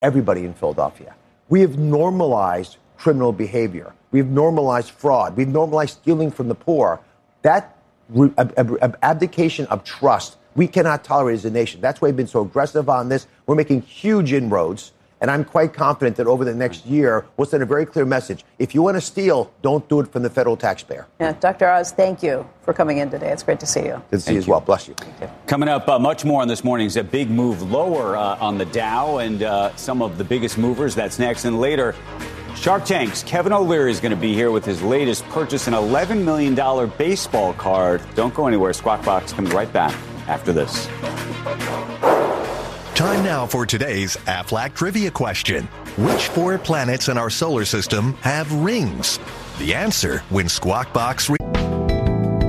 everybody in Philadelphia. We have normalized criminal behavior. We've normalized fraud. We've normalized stealing from the poor. That abdication of trust, we cannot tolerate as a nation. That's why we've been so aggressive on this. We're making huge inroads. And I'm quite confident that over the next year, we'll send a very clear message. If you want to steal, don't do it from the federal taxpayer. Yeah, Dr. Oz, thank you for coming in today. It's great to see you. Good to see you as well. Bless you. Coming up, much more on this morning's a big move lower on the Dow and some of the biggest movers. That's next. And later, Shark Tank's Kevin O'Leary is going to be here with his latest purchase, an $11 million baseball card. Don't go anywhere. Squawk Box coming right back after this. Time now for today's Aflac trivia question. Which four planets in our solar system have rings? The answer when Squawk Box...